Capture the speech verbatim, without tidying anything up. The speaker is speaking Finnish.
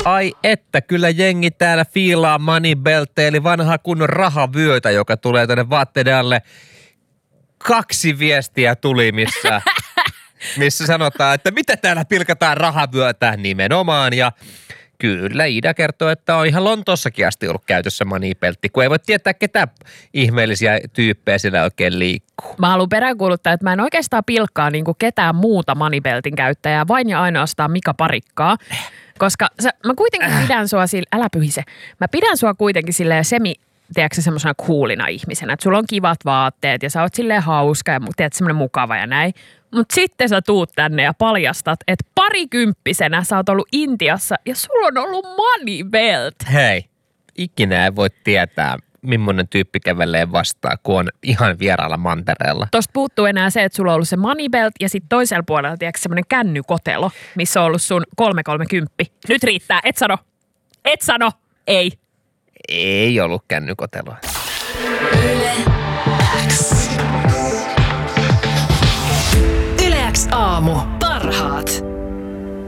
Ai että, kyllä jengi täällä fiilaa Moneybeltteä, eli vanhaa kunnon rahavyötä, joka tulee tänne vaatteiden alle. Kaksi viestiä tuli, missä, missä sanotaan, että mitä täällä pilkataan rahavyötä nimenomaan. Ja kyllä Ida kertoo, että on ihan Lontoossakin asti ollut käytössä Moneybeltti, kun ei voi tietää, ketä ihmeellisiä tyyppejä siellä oikein liikkuu. Mä haluan peräänkuuluttaa, että mä en oikeastaan pilkkaa niin kuin ketään muuta Moneybeltin käyttäjää, vain ja ainoastaan Mika Parikkaa. Koska sä, mä kuitenkin pidän sua sille, älä pyhise, mä pidän sua kuitenkin silleen semi, tiedätkö semmoisena coolina ihmisenä, että sulla on kivat vaatteet ja sä oot silleen hauska ja tiedät semmoinen mukava ja näin. Mutta sitten sä tuut tänne ja paljastat, että parikymppisenä sä oot ollut Intiassa ja sulla on ollut Moneybelt. Hei, ikinä ei voi tietää, millainen tyyppi kävelee vastaan, kun on ihan vieraalla mantereella. Tosta puuttuu enää se, että sulla on ollut se Moneybelt ja sitten toisella puolella, tiedätkö, semmoinen kännykotelo, missä on ollut sun kolme kolmekymmentä. Nyt riittää, et sano, et sano, ei. Ei ollut kännykotelua.